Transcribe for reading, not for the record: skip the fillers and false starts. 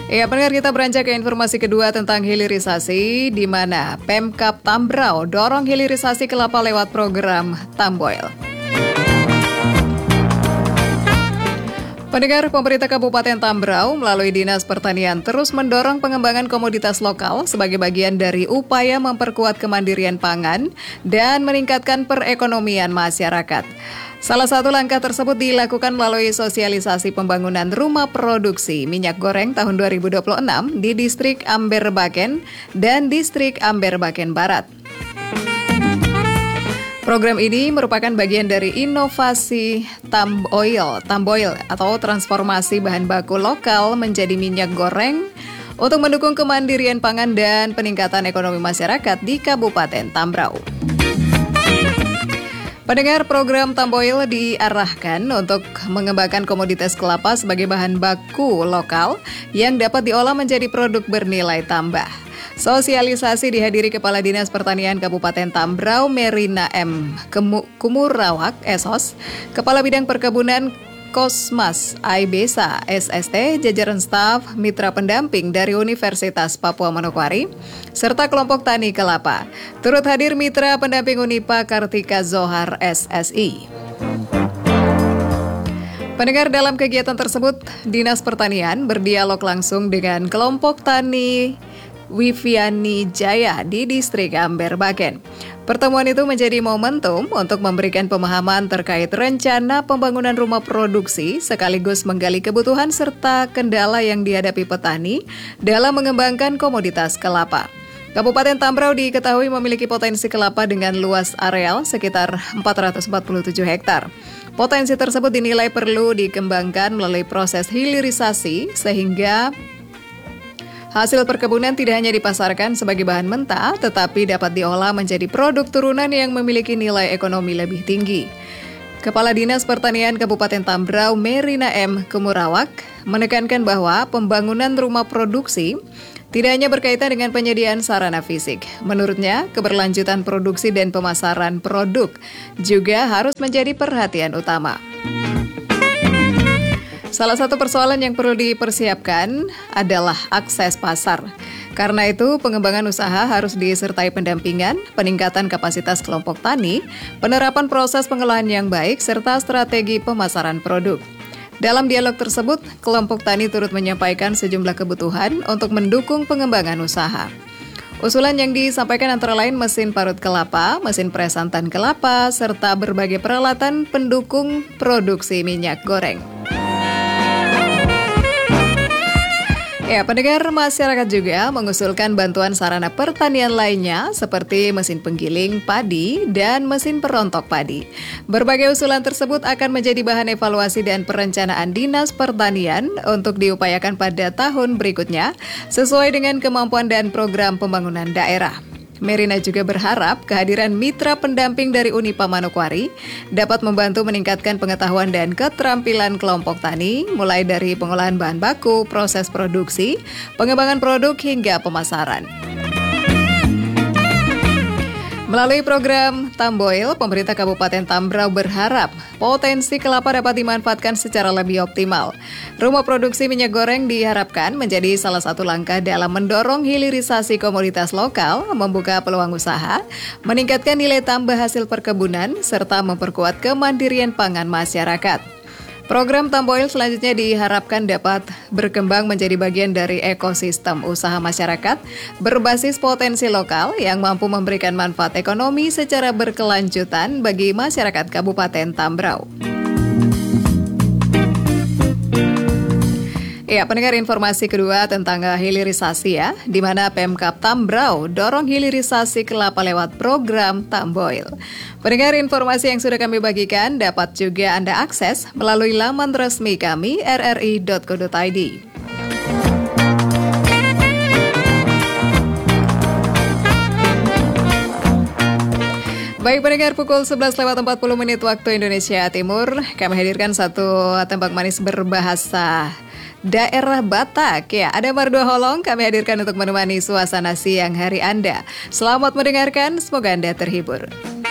Ya, pendengar, kita beranjak ke informasi kedua tentang hilirisasi, di mana Pemkab Tambrau dorong hilirisasi kelapa lewat program Tamboil. Pendengar, pemerintah Kabupaten Tambrau melalui Dinas Pertanian terus mendorong pengembangan komoditas lokal sebagai bagian dari upaya memperkuat kemandirian pangan dan meningkatkan perekonomian masyarakat. Salah satu langkah tersebut dilakukan melalui sosialisasi pembangunan rumah produksi minyak goreng tahun 2026 di Distrik Amberbaken dan Distrik Amberbaken Barat. Program ini merupakan bagian dari inovasi Tamboil atau transformasi bahan baku lokal menjadi minyak goreng untuk mendukung kemandirian pangan dan peningkatan ekonomi masyarakat di Kabupaten Tambrau. Pendengar, program Tamboil diarahkan untuk mengembangkan komoditas kelapa sebagai bahan baku lokal yang dapat diolah menjadi produk bernilai tambah. Sosialisasi dihadiri Kepala Dinas Pertanian Kabupaten Tambrau Merina M. Kumurawak SOS, Kepala Bidang Perkebunan Kosmas Aibesa SST, jajaran staf mitra pendamping dari Universitas Papua Manokwari, serta kelompok tani kelapa. Turut hadir mitra pendamping Unipa Kartika Zohar SSI. Pendengar, dalam kegiatan tersebut, Dinas Pertanian berdialog langsung dengan kelompok tani Wiviani Jaya di Distrik Amberbaken. Pertemuan itu menjadi momentum untuk memberikan pemahaman terkait rencana pembangunan rumah produksi sekaligus menggali kebutuhan serta kendala yang dihadapi petani dalam mengembangkan komoditas kelapa. Kabupaten Tambrau diketahui memiliki potensi kelapa dengan luas areal sekitar 447 hektar. Potensi tersebut dinilai perlu dikembangkan melalui proses hilirisasi sehingga hasil perkebunan tidak hanya dipasarkan sebagai bahan mentah, tetapi dapat diolah menjadi produk turunan yang memiliki nilai ekonomi lebih tinggi. Kepala Dinas Pertanian Kabupaten Tambrau Merina M. Kumurawak menekankan bahwa pembangunan rumah produksi tidak hanya berkaitan dengan penyediaan sarana fisik. Menurutnya, keberlanjutan produksi dan pemasaran produk juga harus menjadi perhatian utama. Salah satu persoalan yang perlu dipersiapkan adalah akses pasar. Karena itu, pengembangan usaha harus disertai pendampingan, peningkatan kapasitas kelompok tani, penerapan proses pengolahan yang baik, serta strategi pemasaran produk. Dalam dialog tersebut, kelompok tani turut menyampaikan sejumlah kebutuhan untuk mendukung pengembangan usaha. Usulan yang disampaikan antara lain mesin parut kelapa, mesin pres santan kelapa, serta berbagai peralatan pendukung produksi minyak goreng. Ya, pendengar, masyarakat juga mengusulkan bantuan sarana pertanian lainnya seperti mesin penggiling padi dan mesin perontok padi. Berbagai usulan tersebut akan menjadi bahan evaluasi dan perencanaan Dinas Pertanian untuk diupayakan pada tahun berikutnya sesuai dengan kemampuan dan program pembangunan daerah. Merina juga berharap kehadiran mitra pendamping dari Unipa Manokwari dapat membantu meningkatkan pengetahuan dan keterampilan kelompok tani, mulai dari pengolahan bahan baku, proses produksi, pengembangan produk hingga pemasaran. Melalui program Tamboil, pemerintah Kabupaten Tambrau berharap potensi kelapa dapat dimanfaatkan secara lebih optimal. Rumah produksi minyak goreng diharapkan menjadi salah satu langkah dalam mendorong hilirisasi komoditas lokal, membuka peluang usaha, meningkatkan nilai tambah hasil perkebunan, serta memperkuat kemandirian pangan masyarakat. Program Tamboil selanjutnya diharapkan dapat berkembang menjadi bagian dari ekosistem usaha masyarakat berbasis potensi lokal yang mampu memberikan manfaat ekonomi secara berkelanjutan bagi masyarakat Kabupaten Tambrau. Ya, pendengar, informasi kedua tentang hilirisasi ya, di mana Pemkab Tambrau dorong hilirisasi kelapa lewat program Tamboil. Pendengar, informasi yang sudah kami bagikan dapat juga Anda akses melalui laman resmi kami rri.co.id. Baik pendengar, pukul 11:40 waktu Indonesia Timur, kami hadirkan satu tembak manis berbahasa daerah Batak. Ya, ada Mardua Holong kami hadirkan untuk menemani suasana siang hari Anda. Selamat mendengarkan, semoga Anda terhibur.